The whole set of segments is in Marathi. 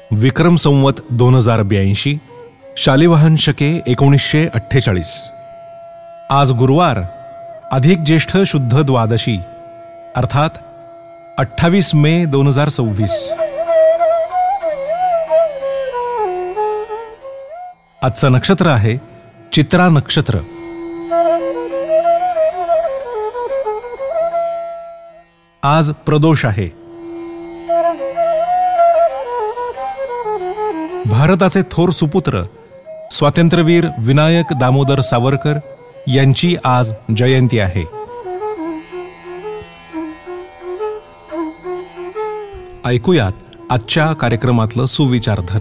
विक्रम संवत 2082, शालिवाहन शके 1948. आज गुरुवार, अधिक ज्येष्ठ शुद्ध द्वादशी, अर्थात 28 मे 2026. आजचं नक्षत्र आहे चित्रा नक्षत्र. आज प्रदोष आहे. भारताचे थोर सुपुत्र स्वातंत्र्यवीर विनायक दामोदर सावरकर यांची आज जयंती आहे. ऐकूयात आजच्या कार्यक्रमातलं सुविचारधन.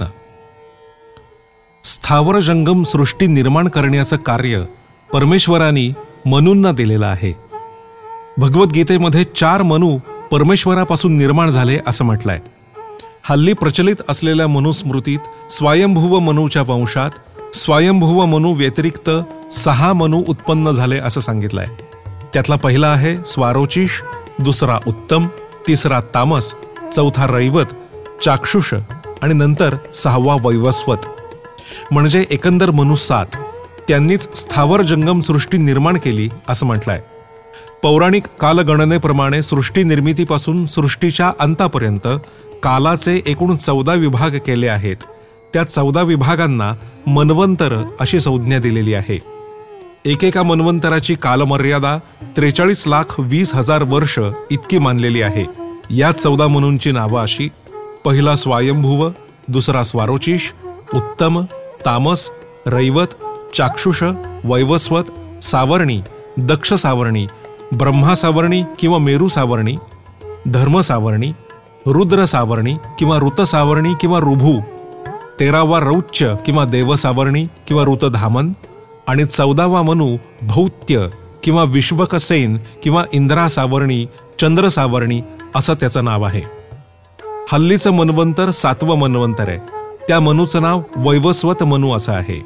स्थावर जंगम सृष्टी निर्माण करण्याचं कार्य परमेश्वरांनी मनूंना दिलेलं आहे. भगवद्गीतेमध्ये 4 मनू परमेश्वरापासून निर्माण झाले असं म्हटलंय. हल्ली प्रचलित असलेल्या मनुस्मृतीत स्वयंभुव मनूच्या वंशात स्वयंभुव मनू व्यतिरिक्त 6 मनू उत्पन्न झाले असं सांगितलंय. त्यातला पहिला आहे स्वारोचिष, दुसरा उत्तम, तिसरा तामस, चौथा रैवत, चाक्षुष आणि नंतर 6वा वैवस्वत. म्हणजे एकंदर मनू 7. त्यांनीच स्थावर जंगम सृष्टी निर्माण केली असं म्हटलंय. पौराणिक कालगणनेप्रमाणे सृष्टी निर्मितीपासून सृष्टीच्या अंतापर्यंत कालाचे एकूण 14 विभाग केले आहेत. त्या 14 विभागांना मन्वंतर अशी संज्ञा दिलेली आहे. एकेका मन्वंतराची कालमर्यादा 43,20,000 वर्ष इतकी मानलेली आहे. या 14 मनूंची नावं अशी: पहिला स्वयंभुव, दुसरा स्वारोचिष, उत्तम, तामस, रैवत, चाक्षुष, वैवस्वत, सावर्णी, दक्ष सावर्णी, ब्रह्मा सावर्णी किंवा मेरू सावर्णी, धर्म सावर्णी, रुद्र सावर्णी किंवा ऋत सावर्णी किंवा ऋभू, 13वा रौच्य किंवा देव सावर्णी किंवा ऋतधामन आणि 14वा मनू भौत्य किंवा विश्वकसेन किंवा इंद्रा सावर्णी, चंद्र सावर्णी असं त्याचं नाव आहे. हल्लीचं मन्वंतर 7वं मन्वंतर आहे. त्या मनूचं नाव वैवस्वत मनू असं आहे.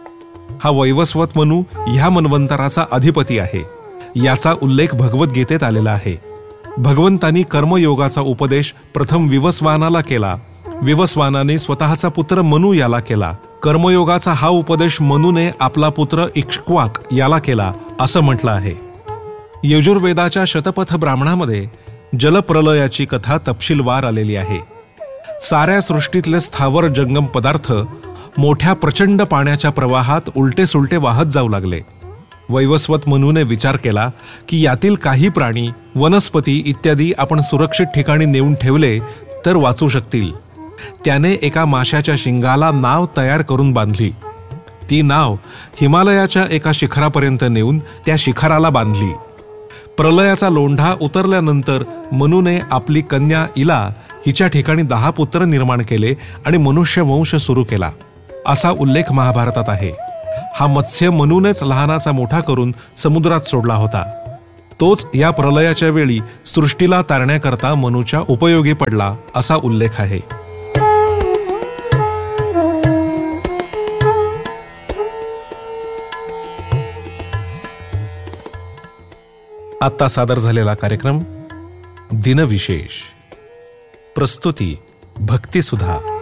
हा वैवस्वत मनू ह्या मन्वंतराचा अधिपती आहे. याचा उल्लेख भगवद्गीतेत आलेला आहे. भगवंतांनी कर्मयोगाचा उपदेश प्रथम विवस्वानाला केला. विवस्वानाने स्वतःचा पुत्र मनू याला केला. कर्मयोगाचा हा उपदेश मनूने आपला पुत्र इक्ष्वाक याला केला असं म्हटलं आहे. यजुर्वेदाच्या शतपथ ब्राह्मणामध्ये जलप्रलयाची कथा तपशीलवार आलेली आहे. साऱ्या सृष्टीतले स्थावर जंगम पदार्थ मोठ्या प्रचंड पाण्याच्या प्रवाहात उलटे सुलटे वाहत जाऊ लागले. वैवस्वत मनूने विचार केला की यातील काही प्राणी, वनस्पती इत्यादी आपण सुरक्षित ठिकाणी नेऊन ठेवले तर वाचू शकतील. त्याने एका माशाच्या शिंगाला नाव तयार करून बांधली. ती नाव हिमालयाच्या एका शिखरापर्यंत नेऊन त्या शिखराला बांधली. प्रलयाचा लोंढा उतरल्यानंतर मनूने आपली कन्या इला हिच्या ठिकाणी 10 पुत्र निर्माण केले आणि मनुष्य वंश सुरू केला असा उल्लेख महाभारतात आहे. हा मत्स्य मनूनेच लहानाचा मोठा करून समुद्रात सोडला होता. तोच या प्रलयाच्या वेळी सृष्टीला तारण्याकरता मनूच्या उपयोगी पडला असा उल्लेख आहे. आता सादर झालेला कार्यक्रम दिनविशेष. प्रस्तुती भक्तिसुधा.